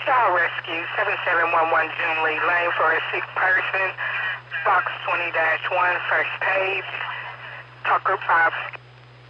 Child Rescue, 7711 June Lee Lane for a sick person. Box 20-1, first page. Tucker 5.